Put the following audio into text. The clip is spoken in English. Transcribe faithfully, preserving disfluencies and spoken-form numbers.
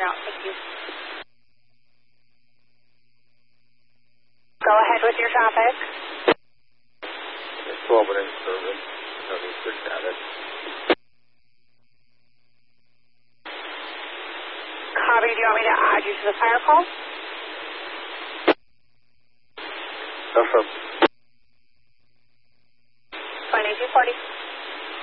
out. Thank you. Go ahead with your traffic. It's twelve and in service. No need for status. Copy. Do you want me to add you to the fire call? Affirm.